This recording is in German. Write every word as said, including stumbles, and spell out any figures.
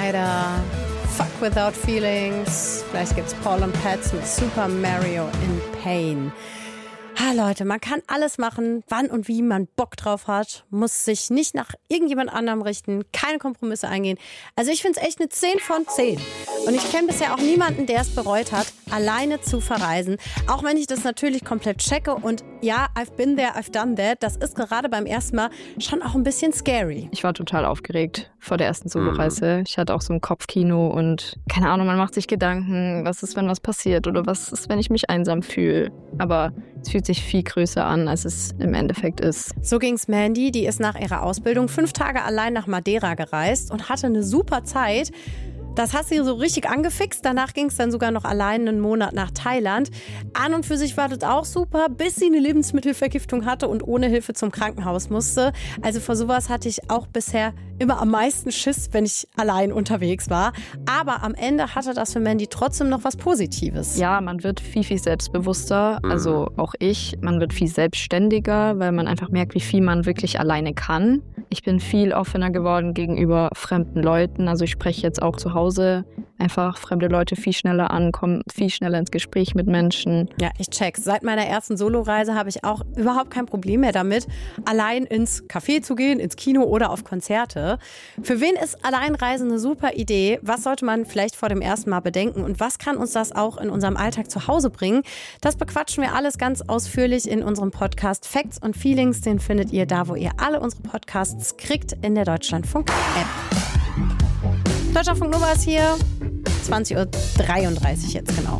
Schneider, Fuck Without Feelings. Vielleicht gibt's Paul und Pats mit Super Mario in Pain. Ha, Leute, man kann alles machen, wann und wie man Bock drauf hat, muss sich nicht nach irgendjemand anderem richten, keine Kompromisse eingehen. Also ich finde es echt eine zehn von zehn. Und ich kenne bisher auch niemanden, der es bereut hat, alleine zu verreisen. Auch wenn ich das natürlich komplett checke und ja, I've been there, I've done that. Das ist gerade beim ersten Mal schon auch ein bisschen scary. Ich war total aufgeregt vor der ersten Soloreise. Ich hatte auch so ein Kopfkino und keine Ahnung, man macht sich Gedanken, was ist, wenn was passiert oder was ist, wenn ich mich einsam fühle. Aber es fühlt sich viel größer an, als es im Endeffekt ist. So ging's Mandy, die ist nach ihrer Ausbildung fünf Tage allein nach Madeira gereist und hatte eine super Zeit. Das hat sie so richtig angefixt. Danach ging es dann sogar noch allein einen Monat nach Thailand. An und für sich war das auch super, bis sie eine Lebensmittelvergiftung hatte und ohne Hilfe zum Krankenhaus musste. Also vor sowas hatte ich auch bisher immer am meisten Schiss, wenn ich allein unterwegs war. Aber am Ende hatte das für Mandy trotzdem noch was Positives. Ja, man wird viel, viel selbstbewusster. Also auch ich. Man wird viel selbstständiger, weil man einfach merkt, wie viel man wirklich alleine kann. Ich bin viel offener geworden gegenüber fremden Leuten. Also ich spreche jetzt auch zu Hause einfach fremde Leute viel schneller an, komme viel schneller ins Gespräch mit Menschen. Ja, ich check's. Seit meiner ersten Soloreise habe ich auch überhaupt kein Problem mehr damit, allein ins Café zu gehen, ins Kino oder auf Konzerte. Für wen ist Alleinreisen eine super Idee? Was sollte man vielleicht vor dem ersten Mal bedenken? Und was kann uns das auch in unserem Alltag zu Hause bringen? Das bequatschen wir alles ganz ausführlich in unserem Podcast Facts und Feelings. Den findet ihr da, wo ihr alle unsere Podcasts kriegt, in der Deutschlandfunk-App. Deutschlandfunk Nova ist hier, zwanzig Uhr dreiunddreißig jetzt genau.